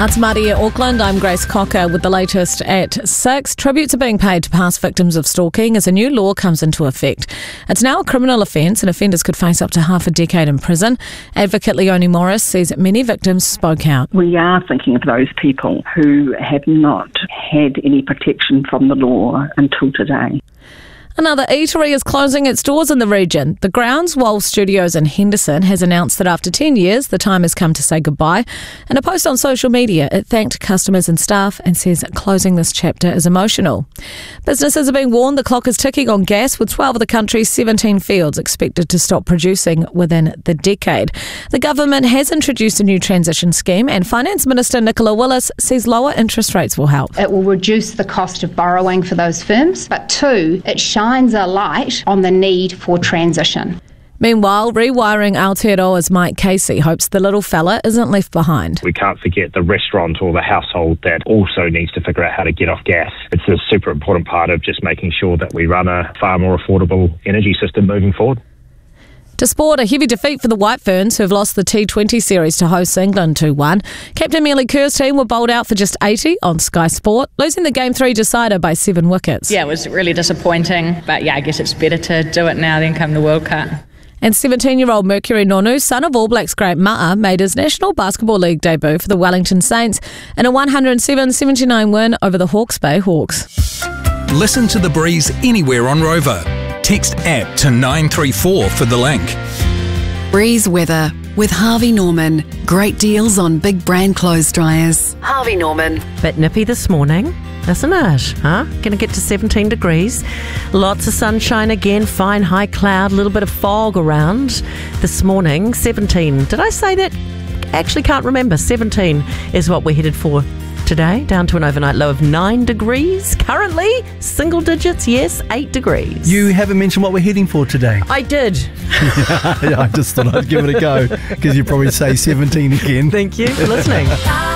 It's Marty at Auckland. I'm Grace Cocker with the latest at 6. Tributes are being paid to past victims of stalking as a new law comes into effect. It's now a criminal offence and offenders could face up to half a decade in prison. Advocate Leonie Morris says many victims spoke out. We are thinking of those people who have not had any protection from the law until today. Another eatery is closing its doors in the region. The Groundswell Studios in Henderson has announced that after 10 years, the time has come to say goodbye. In a post on social media, it thanked customers and staff and says closing this chapter is emotional. Businesses are being warned the clock is ticking on gas, with 12 of the country's 17 fields expected to stop producing within the decade. The government has introduced a new transition scheme, and Finance Minister Nicola Willis says lower interest rates will help. It will reduce the cost of borrowing for those firms, but two, it shines a light on the need for transition. Meanwhile, Rewiring Aotearoa's Mike Casey hopes the little fella isn't left behind. We can't forget the restaurant or the household that also needs to figure out how to get off gas. It's a super important part of just making sure that we run a far more affordable energy system moving forward. To sport, a heavy defeat for the White Ferns, who have lost the T20 series to hosts England 2-1. Captain Mealy Kerr's team were bowled out for just 80 on Sky Sport, losing the Game 3 decider by 7 wickets. Yeah, it was really disappointing, but I guess it's better to do it now than come the World Cup. And 17-year-old Mercury Nonu, son of All Blacks great Ma'a, made his National Basketball League debut for the Wellington Saints in a 107-79 win over the Hawke's Bay Hawks. Listen to The Breeze anywhere on Rover. Text app to 934 for the link. Breeze weather with Harvey Norman. Great deals on big brand clothes dryers. Harvey Norman. Bit nippy this morning, isn't it? Gonna get to 17 degrees. Lots of sunshine again, fine high cloud, a little bit of fog around this morning. 17. Did I say that? Actually can't remember. 17 is what we're headed for today, down to an overnight low of 9 degrees. Currently, single digits, yes, 8 degrees. You haven't mentioned what we're heading for today. I did. Yeah, I just thought I'd give it a go because you probably say 17 again. Thank you for listening.